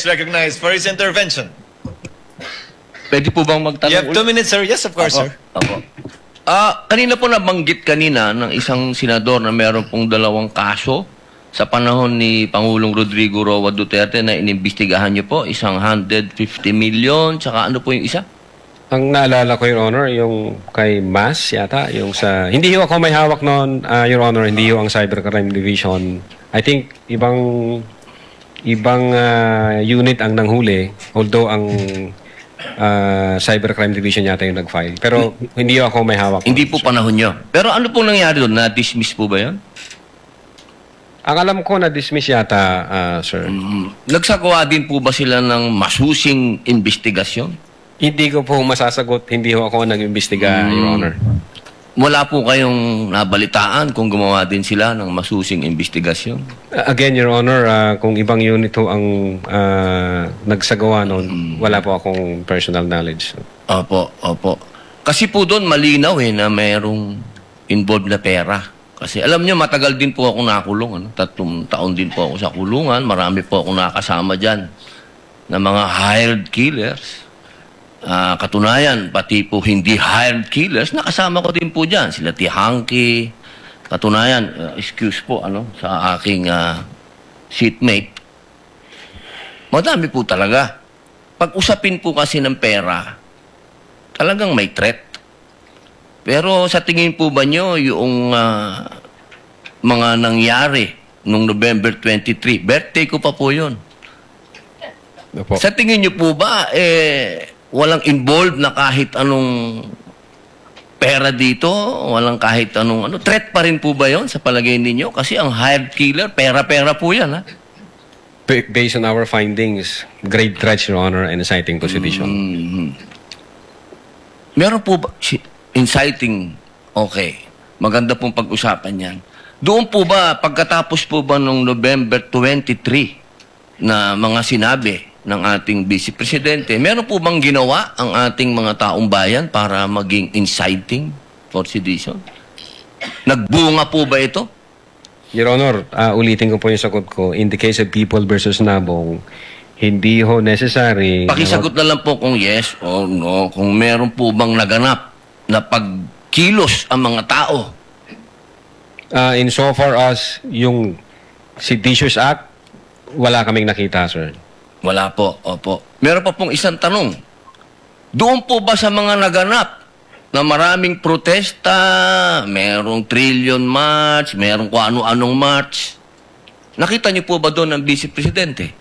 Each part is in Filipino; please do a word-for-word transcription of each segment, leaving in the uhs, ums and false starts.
is recognized for his intervention. Pwede po bang magtanong? You have two minutes, sir. Yes, of course, Opo. sir. Opo. Ah, kanina po nabanggit kanina ng isang senador na meron pong dalawang kaso sa panahon ni Pangulong Rodrigo Roa Duterte na inimbestigahan niyo po, isang one hundred fifty million, tsaka ano po yung isa? Ang naalala ko, Your Honor, yung kay Mas yata, yung sa... Hindi ho ako may hawak noon, uh, Your Honor, hindi ho ang Cybercrime Division. I think ibang ibang uh, unit ang nanghuli, although ang uh, Cybercrime Division yata yung nag-file. Pero hindi ho ako may hawak. Hindi po panahon niyo. Pero ano pong nangyari doon? Na-dismiss po ba yun? Ang alam ko na-dismiss yata, uh, sir. Mm. Nagsagawa din po ba sila ng masusing investigasyon? Hindi ko po masasagot. Hindi ho ako nag-imbestiga, Mm. Your Honor. Wala po kayong nabalitaan kung gumawa din sila ng masusing investigasyon? Uh, again, Your Honor, uh, kung ibang unit ho ang uh, nagsagawa noon, wala po akong personal knowledge. Opo, opo. Kasi po doon malinaw eh na mayroong involved na pera. Kasi alam niyo, matagal din po ako nakulong. Ano? Tatlong taon din po ako sa kulungan. Marami po ako nakasama dyan na mga hired killers. Uh, katunayan, pati po hindi hired killers, nakasama ko din po dyan. Sila Tihanki. Katunayan, uh, excuse po ano, sa aking uh, seatmate. Madami po talaga. Pag usapin po kasi ng pera, talagang may threat. Pero sa tingin po ba nyo, yung uh, mga nangyari noong November twenty-three, birthday ko pa po yun. Opo. Sa tingin nyo po ba, eh, walang involved na kahit anong pera dito, walang kahit anong ano, threat pa rin po ba yon sa palagay ninyo? Kasi ang hired killer, pera-pera po yan, ha? Based on our findings, grave threats, Your Honor, and inciting to sedition. Mm-hmm. Meron po ba, inciting, okay, maganda pong pag-usapan yan. Doon po ba, pagkatapos po ba noong November twenty-three na mga sinabi ng ating Vice Presidente, meron po bang ginawa ang ating mga taong bayan para maging inciting for sedition? Nagbunga po ba ito? Your Honor, uh, ulitin ko po yung sagot ko. In the case of People versus Nabong, hindi ho necessary... Pakisagot na lang po kung yes or no, kung meron po bang naganap na pagkilos ang mga tao. Uh, in so far as yung Seditious Act, wala kaming nakita, sir. Wala po, opo. Meron pa pong isang tanong. Doon po ba sa mga naganap na maraming protesta, merong trillion march, merong kung ano-anong march, nakita niyo po ba doon ang Vice Presidente?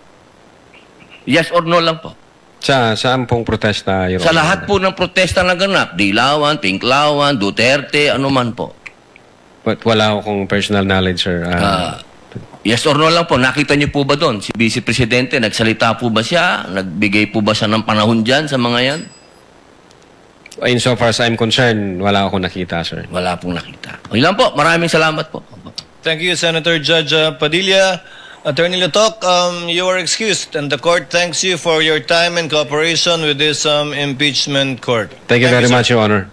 Yes or no lang po? Sa saan pong protesta, Your Sa Honor? lahat po ng protesta na ganap, Dilawan, Pinklawan, Duterte, ano man po. But wala akong personal knowledge, sir. Uh, Ah, yes or no lang po, nakita niyo po ba doon? Si Vice Presidente, nagsalita po ba siya? Nagbigay po ba siya ng panahon dyan sa mga yan? in so far as I'm concerned, wala akong nakita, sir. Wala pong nakita. O lang po, maraming salamat po. Thank you, Senator Judge uh, Padilla. Attorney Letok, um, you are excused, and the court thanks you for your time and cooperation with this um, impeachment court. Thank you very sir. much, Your Honor.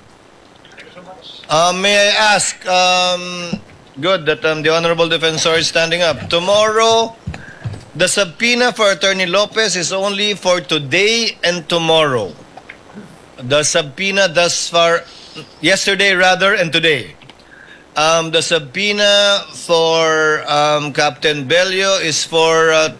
Uh, may I ask, um, good that um, the Honorable Defensor is standing up. Tomorrow, the subpoena for Attorney Lopez is only for today and tomorrow. The subpoena thus far, yesterday rather, and today. Um, the subpoena for um, Captain Bello is for, uh,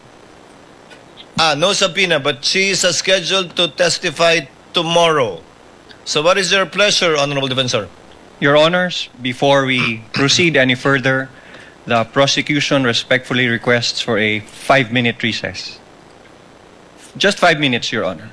ah, no subpoena, but she is uh, scheduled to testify tomorrow. So what is your pleasure, Honorable Defensor? Your Honors, before we proceed any further, the prosecution respectfully requests for a five-minute recess. Just five minutes, Your Honor.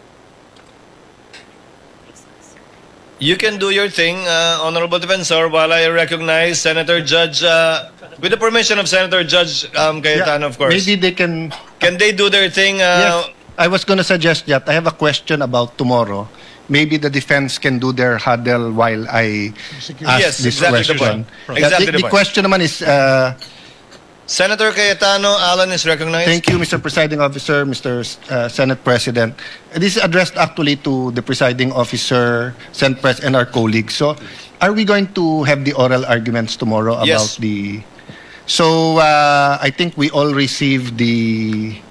You can do your thing, uh, Honorable Defensor, while I recognize Senator Judge, uh, with the permission of Senator Judge um, Cayetano, of course. Maybe they can... Can they do their thing? Uh, yes, I was going to suggest that. I have a question about tomorrow. Maybe the defense can do their huddle while I ask Yes, this exactly the question. point. Exactly the, the the point. question naman is... Uh, Senator Cayetano, Alan is recognized. Thank you, Mister Presiding Officer, Mister Uh, Senate President. This is addressed actually to the Presiding Officer, Senate Pres, and our colleagues. So, are we going to have the oral arguments tomorrow about Yes. the... So, uh, I think we all received the